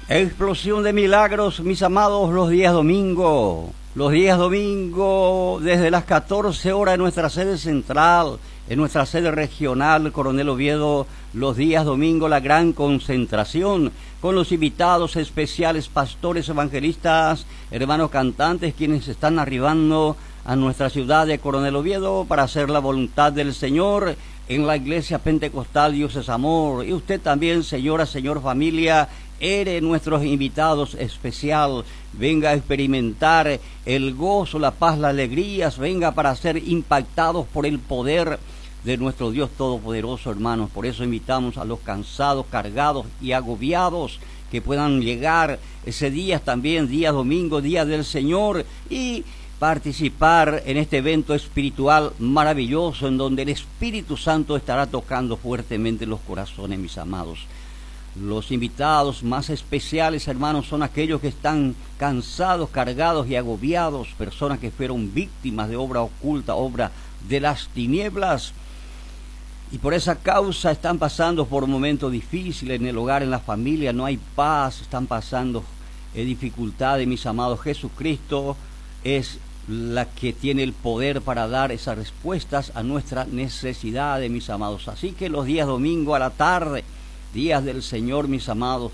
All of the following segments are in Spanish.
Explosión de milagros, mis amados, los días domingo. Los días domingo, desde las 14 horas en nuestra sede central, en nuestra sede regional, Coronel Oviedo, los días domingo, la gran concentración, con los invitados especiales, pastores, evangelistas, hermanos cantantes, quienes están arribando a nuestra ciudad de Coronel Oviedo para hacer la voluntad del Señor en la iglesia pentecostal Dios es Amor. Y usted también, señora, señor, familia, eres nuestros invitados especial. Venga a experimentar el gozo, la paz, las alegrías. Venga para ser impactados por el poder de nuestro Dios Todopoderoso, hermanos. Por eso invitamos a los cansados, cargados y agobiados que puedan llegar ese día también, día domingo, día del Señor, y participar en este evento espiritual maravilloso en donde el Espíritu Santo estará tocando fuertemente los corazones, mis amados. Los invitados más especiales, hermanos, son aquellos que están cansados, cargados y agobiados, personas que fueron víctimas de obra oculta, obra de las tinieblas, y por esa causa están pasando por momentos difíciles en el hogar, en la familia, no hay paz, están pasando dificultades, mis amados. Jesucristo es la que tiene el poder para dar esas respuestas a nuestras necesidades, mis amados. Así que los días domingo a la tarde, días del Señor, mis amados,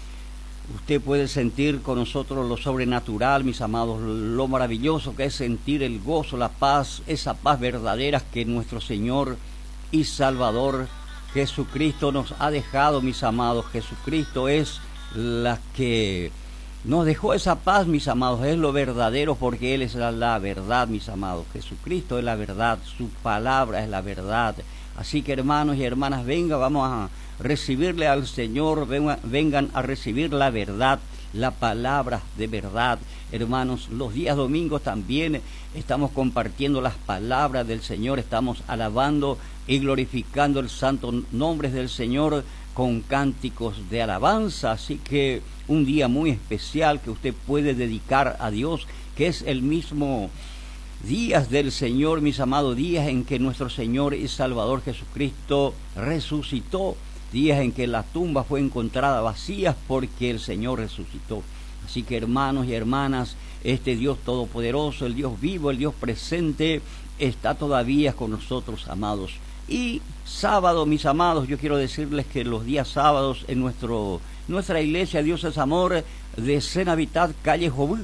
usted puede sentir con nosotros lo sobrenatural, mis amados, lo maravilloso que es sentir el gozo, la paz, esa paz verdadera que nuestro Señor y Salvador Jesucristo nos ha dejado, mis amados. Jesucristo es la que nos dejó esa paz, mis amados, es lo verdadero, porque Él es la verdad, mis amados. Jesucristo es la verdad, su palabra es la verdad. Así que, hermanos y hermanas, vengan, vamos a recibirle al Señor, vengan a recibir la verdad, la palabra de verdad. Hermanos, los días domingos también estamos compartiendo las palabras del Señor, estamos alabando y glorificando el santo nombre del Señor con cánticos de alabanza. Así que un día muy especial que usted puede dedicar a Dios, que es el mismo días del Señor, mis amados, días en que nuestro Señor y Salvador Jesucristo resucitó, días en que la tumba fue encontrada vacía porque el Señor resucitó. Así que, hermanos y hermanas, este Dios todopoderoso, el Dios vivo, el Dios presente, está todavía con nosotros, amados. Y sábado, mis amados, yo quiero decirles que los días sábados en nuestra iglesia Dios es Amor de Cenavitat, calle Jobú,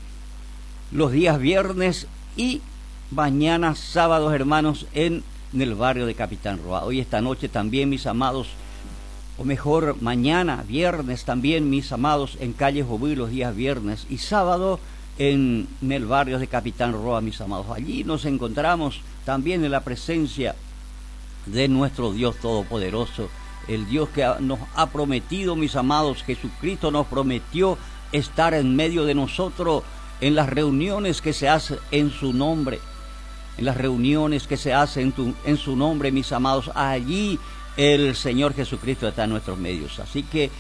los días viernes y mañana sábados, hermanos, en el barrio de Capitán Roa. Hoy esta noche también, mis amados, o mejor, mañana viernes también, mis amados, en calle Jobú los días viernes y sábado en el barrio de Capitán Roa, mis amados. Allí nos encontramos también en la presencia de nuestro Dios Todopoderoso, el Dios que nos ha prometido, mis amados. Jesucristo nos prometió estar en medio de nosotros en las reuniones que se hacen en su nombre, en las reuniones que se hacen en su nombre, mis amados. Allí el Señor Jesucristo está en nuestros medios. Así que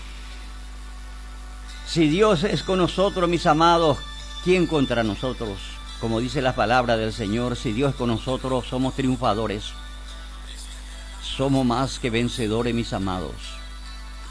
si Dios es con nosotros, mis amados, ¿quién contra nosotros? Como dice la palabra del Señor, si Dios es con nosotros, somos triunfadores. Somos más que vencedores, mis amados.